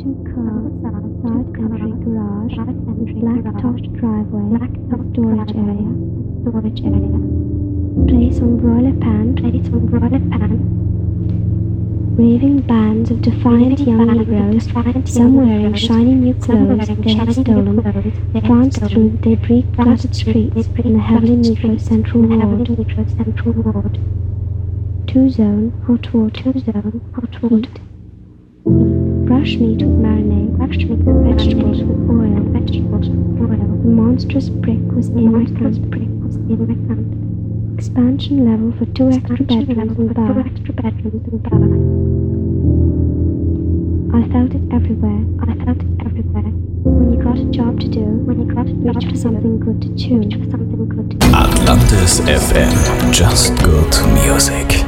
two cars, side entry garage, black topped driveway, storage area. Place on broiler pan, raving bands of defiant young Negroes, some wearing shiny new clothes they had stolen, pranced through the debris-cluttered streets in the heavily Negro Central Ward. Two-zone, hot water, heat. Brush meat with marinade, vegetables with oil. The monstrous brick was in my camp. Expansion level for two extra bedrooms and bath. I felt it everywhere. When you got a job to do, reach for something good to chew. Atlantis FM, just good music.